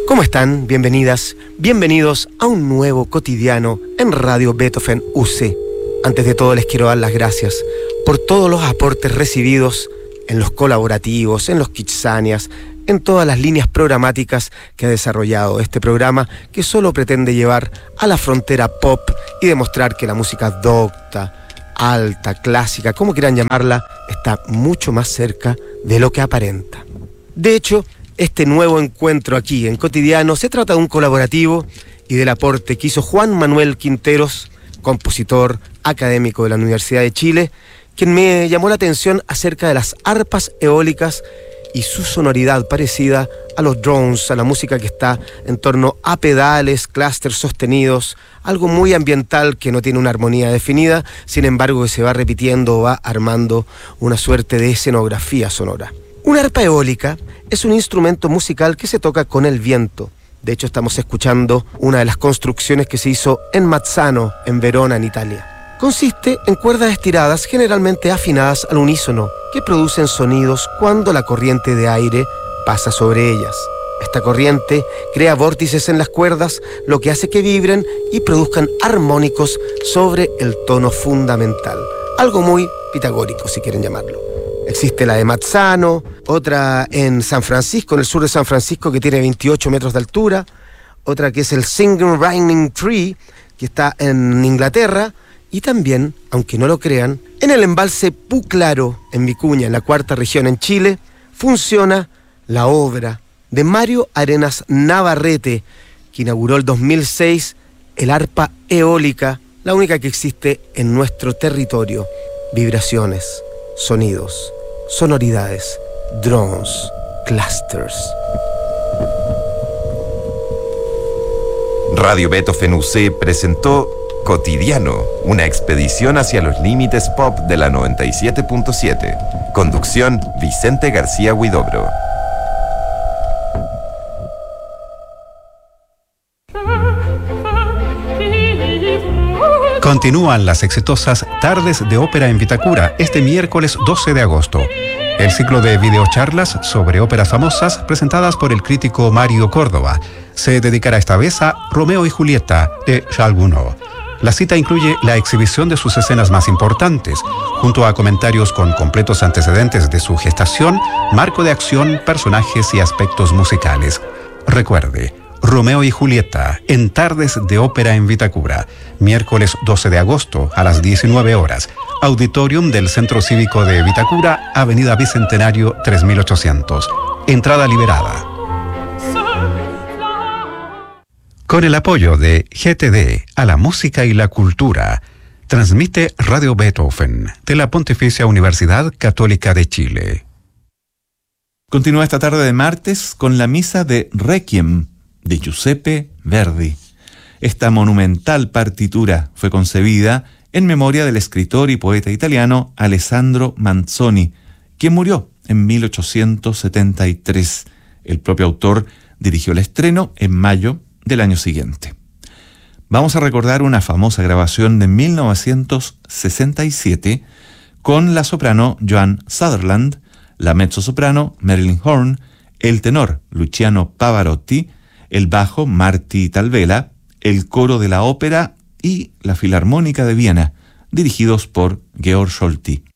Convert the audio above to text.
¿Cómo están? Bienvenidas, bienvenidos a un nuevo cotidiano en Radio Beethoven UC. Antes de todo les quiero dar las gracias por todos los aportes recibidos en los colaborativos, en los Kitsanias, en todas las líneas programáticas que ha desarrollado este programa, que solo pretende llevar a la frontera pop y demostrar que la música docta, alta, clásica, como quieran llamarla, está mucho más cerca de lo que aparenta. De hecho, este nuevo encuentro aquí en Cotidiano se trata de un colaborativo y del aporte que hizo Juan Manuel Quinteros, compositor académico de la Universidad de Chile, quien me llamó la atención acerca de las arpas eólicas y su sonoridad parecida a los drones, a la música que está en torno a pedales, clústeres sostenidos, algo muy ambiental que no tiene una armonía definida, sin embargo que se va repitiendo o va armando una suerte de escenografía sonora. Una arpa eólica es un instrumento musical que se toca con el viento. De hecho, estamos escuchando una de las construcciones que se hizo en Mazzano, en Verona, en Italia. Consiste en cuerdas estiradas, generalmente afinadas al unísono, que producen sonidos cuando la corriente de aire pasa sobre ellas. Esta corriente crea vórtices en las cuerdas, lo que hace que vibren y produzcan armónicos sobre el tono fundamental. Algo muy pitagórico, si quieren llamarlo. Existe la de Mazzano, otra en San Francisco, en el sur de San Francisco, que tiene 28 metros de altura, otra que es el Singing Rhyming Tree, que está en Inglaterra, y también, aunque no lo crean, en el embalse Puclaro, en Vicuña, en la cuarta región en Chile, funciona la obra de Mario Arenas Navarrete, que inauguró el 2006 el arpa eólica, la única que existe en nuestro territorio. Vibraciones, sonidos, sonoridades, drones, clusters. Radio Beethoven UC presentó Cotidiano, una expedición hacia los límites pop de la 97.7. Conducción, Vicente García Huidobro. Continúan las exitosas Tardes de Ópera en Vitacura este miércoles 12 de agosto. El ciclo de videocharlas sobre óperas famosas presentadas por el crítico Mario Córdoba se dedicará esta vez a Romeo y Julieta de Charles Gounod. La cita incluye la exhibición de sus escenas más importantes, junto a comentarios con completos antecedentes de su gestación, marco de acción, personajes y aspectos musicales. Recuerde, Romeo y Julieta, en Tardes de Ópera en Vitacura, miércoles 12 de agosto a las 19 horas, Auditorium del Centro Cívico de Vitacura, Avenida Bicentenario 3800. Entrada liberada. Con el apoyo de GTD a la música y la cultura, transmite Radio Beethoven de la Pontificia Universidad Católica de Chile. Continúa esta tarde de martes con la misa de Requiem de Giuseppe Verdi. Esta monumental partitura fue concebida en memoria del escritor y poeta italiano Alessandro Manzoni, quien murió en 1873. El propio autor dirigió el estreno en mayo del año siguiente. Vamos a recordar una famosa grabación de 1967 con la soprano Joan Sutherland, la mezzosoprano Marilyn Horne, el tenor Luciano Pavarotti, el bajo Marty Talvela, el coro de la ópera y la Filarmónica de Viena, dirigidos por Georg Solti.